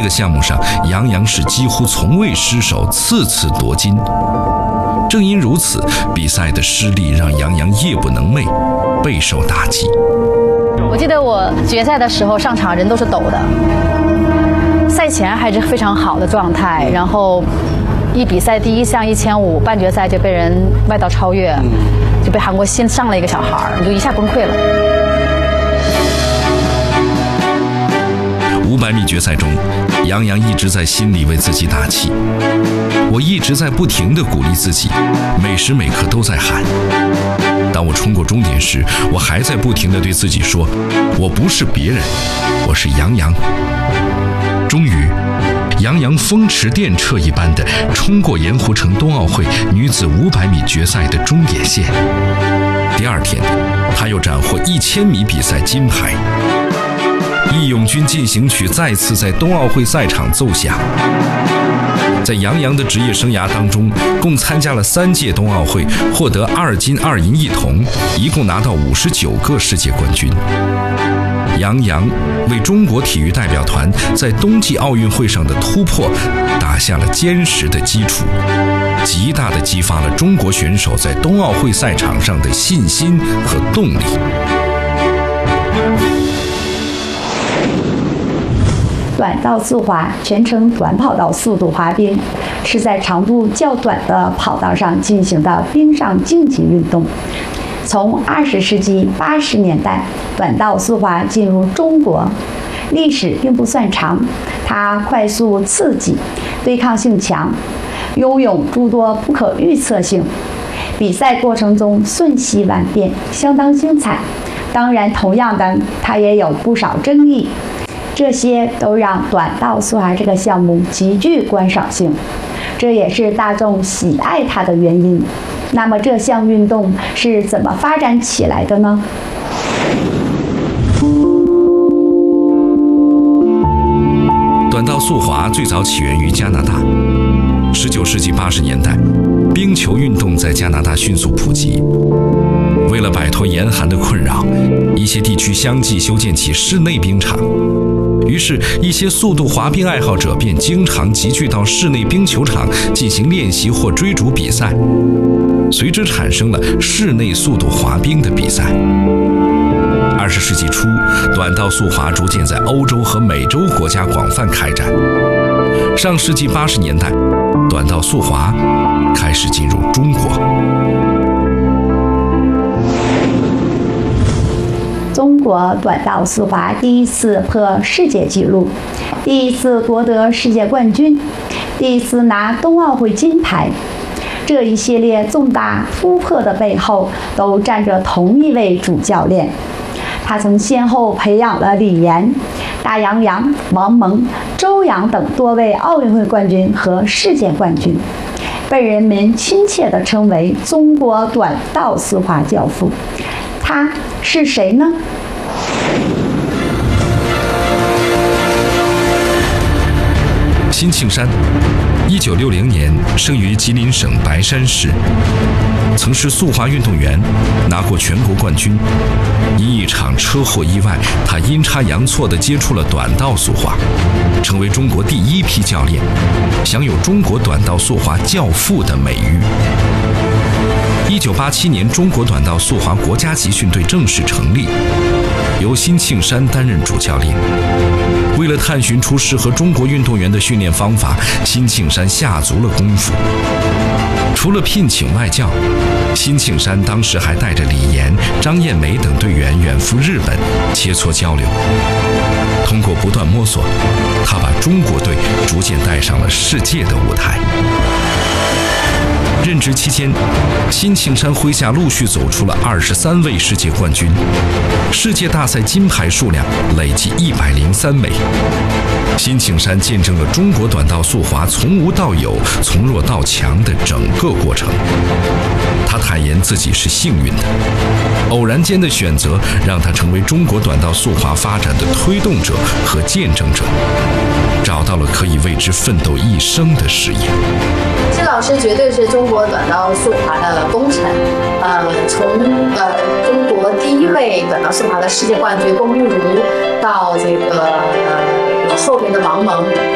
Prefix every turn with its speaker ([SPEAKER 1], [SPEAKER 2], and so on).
[SPEAKER 1] 个项目上，杨洋是几乎从未失手，次次夺金。正因如此，比赛的失利让杨洋夜不能寐，备受打击。
[SPEAKER 2] 我记得我决赛的时候上场人都是抖的，赛前还是非常好的状态，然后一比赛第一项1500，半决赛就被人外道超越，就被韩国新上了一个小孩，你就一下崩溃了。
[SPEAKER 1] 500米决赛中，杨洋一直在心里为自己打气。我一直在不停地鼓励自己，每时每刻都在喊。当我冲过终点时，我还在不停地对自己说，我不是别人，我是杨洋。终于，杨洋风驰电掣一般地冲过盐湖城冬奥会女子500米决赛的终点线。第二天，他又斩获1000米比赛金牌。义勇军进行曲再次在冬奥会赛场奏响。在杨洋的职业生涯当中，共参加了3届冬奥会，获得2金2银1铜，一共拿到59个世界冠军。杨洋为中国体育代表团在冬季奥运会上的突破打下了坚实的基础，极大地激发了中国选手在冬奥会赛场上的信心和动力。
[SPEAKER 3] 短道速滑全称短跑道速度滑冰，是在长度较短的跑道上进行的冰上竞技运动。从20世纪80年代，短道速滑进入中国，历史并不算长。它快速刺激，对抗性强，拥有诸多不可预测性。比赛过程中瞬息万变，相当精彩。当然，同样的，它也有不少争议。这些都让短道速滑这个项目极具观赏性，这也是大众喜爱它的原因。那么这项运动是怎么发展起来的呢？
[SPEAKER 1] 短道速滑最早起源于加拿大。19世纪80年代，冰球运动在加拿大迅速普及。为了摆脱严寒的困扰，一些地区相继修建起室内冰场。于是，一些速度滑冰爱好者便经常集聚到室内冰球场进行练习或追逐比赛，随之产生了室内速度滑冰的比赛。20世纪初，短道速滑逐渐在欧洲和美洲国家广泛开展。上世纪80年代，短道速滑开始进入中国。
[SPEAKER 3] 中国短道速滑第一次破世界纪录，第一次夺得世界冠军，第一次拿冬奥会金牌。这一系列重大突破的背后，都站着同一位主教练。他曾先后培养了李岩、大杨洋、王蒙、周洋等多位奥运会冠军和世界冠军，被人们亲切地称为中国短道速滑教父。他是谁呢？
[SPEAKER 1] 辛庆山，1960年生于吉林省白山市，曾是速滑运动员，拿过全国冠军。因一场车祸意外，他阴差阳错地接触了短道速滑，成为中国第一批教练，享有中国短道速滑教父的美誉。1987年，中国短道速滑国家集训队正式成立，由辛庆山担任主教练。为了探寻出适合中国运动员的训练方法，辛庆山下足了功夫。除了聘请外教，辛庆山当时还带着李岩、张艳梅等队员远赴日本切磋交流。通过不断摸索，他把中国队逐渐带上了世界的舞台。任职期间，辛庆山麾下陆续走出了23位世界冠军，世界大赛金牌数量累计103枚。辛庆山见证了中国短道速滑从无到有、从弱到强的整个过程。他坦言自己是幸运的，偶然间的选择让他成为中国短道速滑发展的推动者和见证者，找到了可以为之奋斗一生的事业。
[SPEAKER 4] 辛老师绝对是中国短道速滑的功臣，从中国第一位短道速滑的世界冠军龚玉如到这个后边的王蒙。